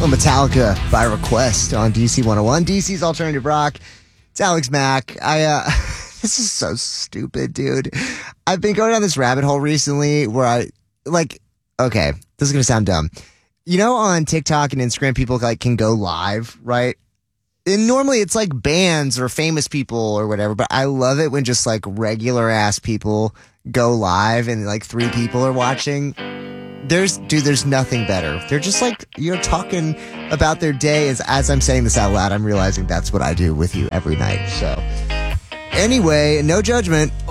Metallica by request on DC 101, DC's Alternative Rock. It's Alex Mack. This is so stupid, dude. I've been going down this rabbit hole recently where okay, this is going to sound dumb. You know, on TikTok and Instagram, people can go live, right? And normally it's like bands or famous people or whatever, but I love it when just regular ass people go live and 3 people are watching. There's nothing better. They're just talking about their day. As I'm saying this out loud, I'm realizing that's what I do with you every night. So anyway, no judgment.